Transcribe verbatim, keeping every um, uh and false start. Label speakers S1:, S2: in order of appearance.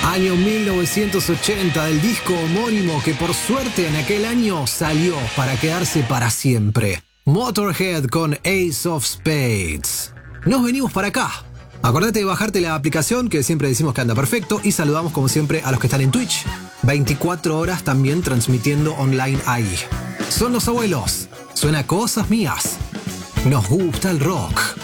S1: Año mil novecientos ochenta, del disco homónimo que por suerte en aquel año salió para quedarse para siempre. Motorhead con Ace of Spades. Nos venimos para acá. Acordate de bajarte la aplicación que siempre decimos que anda perfecto y saludamos como siempre a los que están en Twitch. veinticuatro horas también transmitiendo online ahí. Son los abuelos. Suena Cosas Mías. Nos gusta el rock.